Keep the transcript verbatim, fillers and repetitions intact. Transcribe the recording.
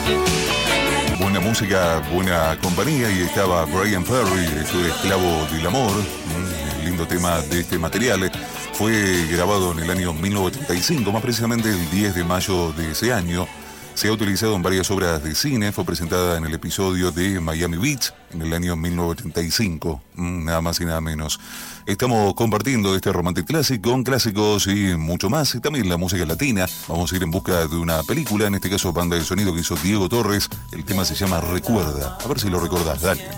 Buena música, buena compañía, y estaba Bryan Ferry, esto es Esclavo del Amor, el lindo tema de este material. Fue grabado en el año mil novecientos ochenta y cinco, más precisamente el diez de mayo de ese año. Se ha utilizado en varias obras de cine, fue presentada en el episodio de Miami Beach en el año mil novecientos ochenta y cinco, nada más y nada menos. Estamos compartiendo este Romantic Classic con clásicos y mucho más, y también la música latina. Vamos a ir en busca de una película, en este caso banda de sonido que hizo Diego Torres. El tema se llama Recuerda, a ver si lo recordás, dale.